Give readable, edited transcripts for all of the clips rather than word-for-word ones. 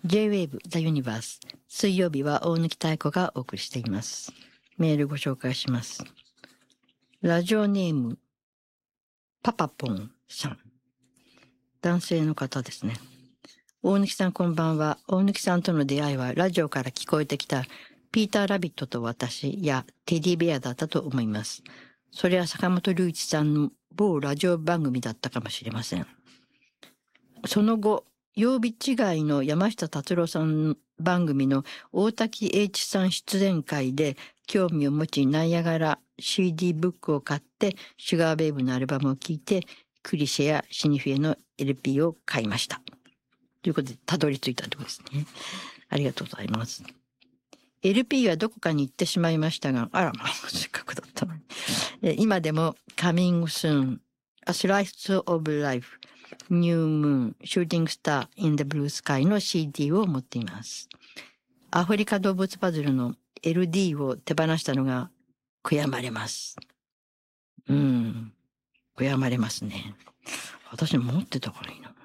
J-Wave The Universe 水曜日は大貫妙子がお送りしています。メールご紹介します。ラジオネームパパポンさん、男性の方ですね。大貫さんこんばんは。大貫さんとの出会いはラジオから聞こえてきたピーター・ラビットと私やテディベアだったと思います。それは坂本龍一さんの某ラジオ番組だったかもしれません。その後、曜日違いの山下達郎さん番組の大滝栄一さん出演会で興味を持ちナイアガラ CD ブックを買ってシュガーベイブのアルバムを聴いてクリシェやシニフィエの LP を買いました。ということでたどり着いたところですね。ありがとうございます。LP はどこかに行ってしまいましたが、あらまあ、せっかくだったのに。今でも Coming Soon, A Slice of Life, New Moon, Shooting Star in the Blue Sky の CD を持っています。アフリカ動物パズルの LD を手放したのが悔やまれます。悔やまれますね。私持ってたからいいな。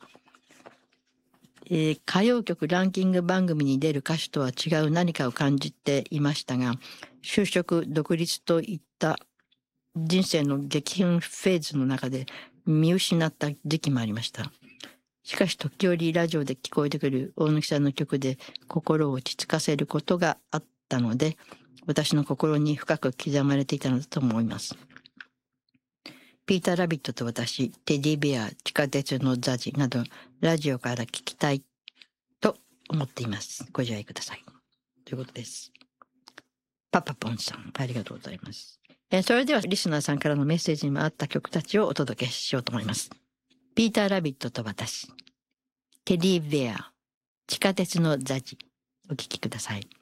歌謡曲ランキング番組に出る歌手とは違う何かを感じていましたが、就職、独立といった人生の激変フェーズの中で見失った時期もありました。しかし時折ラジオで聞こえてくる大貫さんの曲で心を落ち着かせることがあったので、私の心に深く刻まれていたのだと思います。ピーター・ラビットと私、テディベア、地下鉄のザジなどラジオから聞きたいと思っています。ご自愛ください。ということです。パパポンさん、ありがとうございます。それではリスナーさんからのメッセージにもあった曲たちをお届けしようと思います。ピーター・ラビットと私、テディベア、地下鉄のザジ、お聴きください。